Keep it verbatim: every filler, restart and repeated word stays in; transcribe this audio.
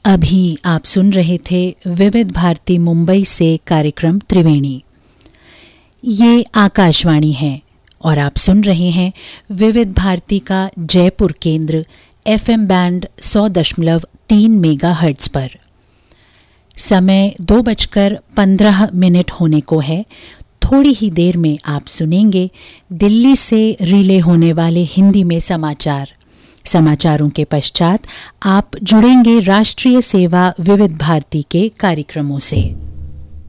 अभी आप सुन रहे थे विविध भारती मुंबई से कार्यक्रम त्रिवेणी। ये आकाशवाणी है और आप सुन रहे हैं विविध भारती का जयपुर केंद्र एफएम बैंड सौ दशमलव तीन मेगा हर्ट्ज पर। समय दो बजकर पंद्रह मिनट होने को है। थोड़ी ही देर में आप सुनेंगे दिल्ली से रिले होने वाले हिंदी में समाचार। समाचारों के पश्चात आप जुड़ेंगे राष्ट्रीय सेवा विविध भारती के कार्यक्रमों से।